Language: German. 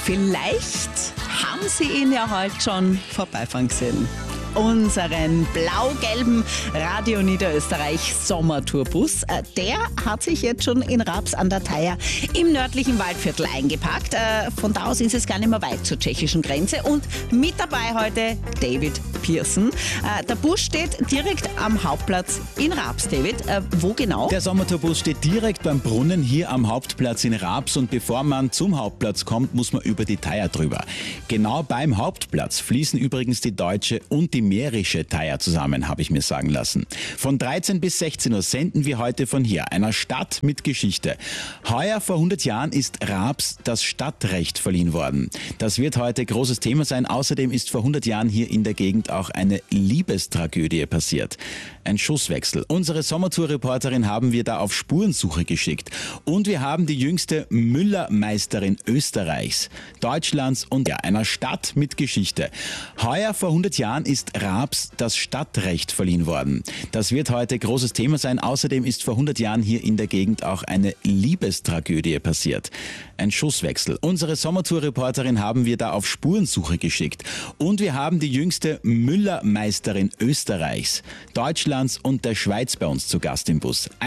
Vielleicht haben Sie ihn ja heute schon vorbeifahren gesehen. Unseren blau-gelben Radio Niederösterreich Sommertourbus. Der hat sich jetzt schon in Raps an der Thaya im nördlichen Waldviertel eingepackt. Von da aus ist es gar nicht mehr weit zur tschechischen Grenze. Und mit dabei heute David Pearson. Der Bus steht direkt am Hauptplatz in Raps. David, wo genau? Der Sommertourbus steht direkt beim Brunnen hier am Hauptplatz in Raps. Und bevor man zum Hauptplatz kommt, muss man über die Thaya drüber. Genau beim Hauptplatz fließen übrigens die deutsche und die mährische Thaya zusammen, habe ich mir sagen lassen. Von 13 bis 16 Uhr senden wir heute von hier, einer Stadt mit Geschichte. Heuer vor 100 Jahren ist Raps das Stadtrecht verliehen worden. Das wird heute großes Thema sein. Außerdem ist vor 100 Jahren hier in der Gegend auch eine Liebestragödie passiert. Ein Schusswechsel. Unsere Sommertour-Reporterin haben wir da auf Spurensuche geschickt. Und wir haben die jüngste Müllermeisterin Österreichs, Deutschlands und einer Stadt mit Geschichte. Heuer vor 100 Jahren ist Raps das Stadtrecht verliehen worden. Das wird heute großes Thema sein. Außerdem ist vor 100 Jahren hier in der Gegend auch eine Liebestragödie passiert. Ein Schusswechsel. Unsere Sommertour-Reporterin haben wir da auf Spurensuche geschickt. Und wir haben die jüngste Müllermeisterin Österreichs, Deutschlands und der Schweiz bei uns zu Gast im Bus.